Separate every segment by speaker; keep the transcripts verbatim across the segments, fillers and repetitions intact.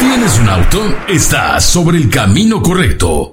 Speaker 1: ¿Tienes un auto? Estás sobre el camino correcto.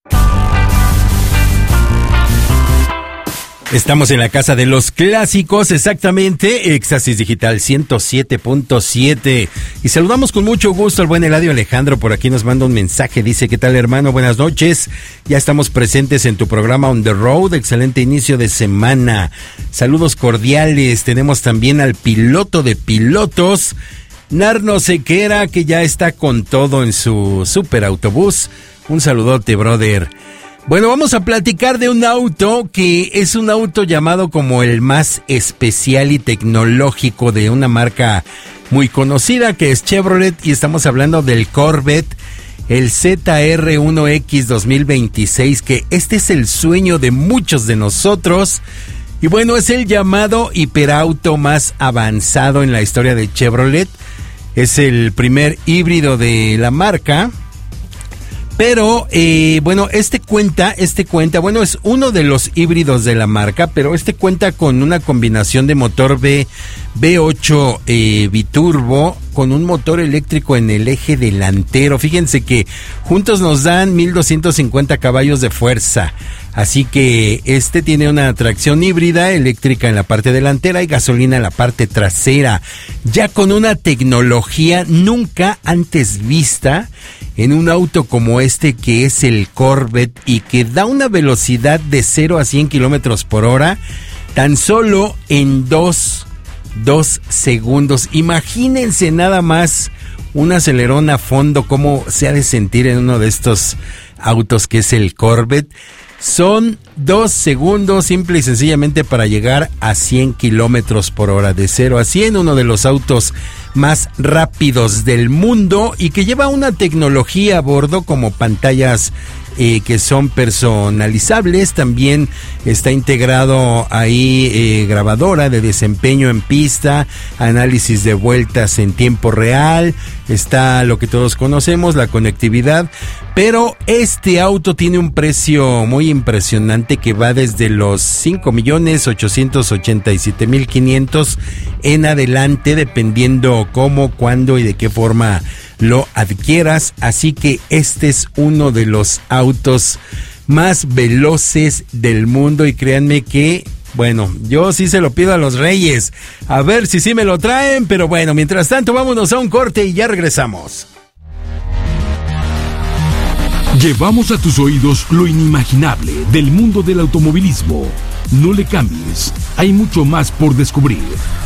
Speaker 2: Estamos en la casa de los clásicos, exactamente, Éxtasis Digital ciento siete punto siete. Y saludamos con mucho gusto al buen Eladio Alejandro, por aquí nos manda un mensaje, dice: ¿qué tal, hermano? Buenas noches, ya estamos presentes en tu programa On The Road, excelente inicio de semana. Saludos cordiales, tenemos también al piloto de pilotos, Narno Sequera, que ya está con todo en su super autobús. Un saludote, brother. Bueno, vamos a platicar de un auto que es un auto llamado como el más especial y tecnológico de una marca muy conocida que es Chevrolet, y estamos hablando del Corvette, el Z R uno X dos mil veintiséis, que este es el sueño de muchos de nosotros. Y bueno, es el llamado hiperauto más avanzado en la historia de Chevrolet. Es el primer híbrido de la marca. Pero, eh, bueno, este cuenta, este cuenta, bueno, es uno de los híbridos de la marca, pero este cuenta con una combinación de motor V, V ocho eh, biturbo, con un motor eléctrico en el eje delantero. Fíjense que juntos nos dan mil doscientos cincuenta caballos de fuerza. Así que este tiene una tracción híbrida eléctrica en la parte delantera y gasolina en la parte trasera. Ya con una tecnología nunca antes vista en un auto como este, que es el Corvette, y que da una velocidad de cero a cien kilómetros por hora tan solo en dos, dos segundos. Imagínense nada más un acelerón a fondo, cómo se ha de sentir en uno de estos autos que es el Corvette. Son dos segundos simple y sencillamente para llegar a cien kilómetros por hora, de cero a cien, uno de los autos más rápidos del mundo y que lleva una tecnología a bordo como pantallas eh, que son personalizables. También está integrado ahí eh, grabadora de desempeño en pista, análisis de vueltas en tiempo real, está lo que todos conocemos, la conectividad. Pero este auto tiene un precio muy impresionante que va desde los cinco millones ochocientos ochenta y siete mil quinientos en adelante, dependiendo cómo, cuándo y de qué forma lo adquieras. Así que este es uno de los autos más veloces del mundo, y créanme que, bueno, yo sí se lo pido a los Reyes, a ver si sí me lo traen. Pero bueno, mientras tanto vámonos a un corte y ya regresamos.
Speaker 1: Llevamos a tus oídos lo inimaginable del mundo del automovilismo. No le cambies, hay mucho más por descubrir.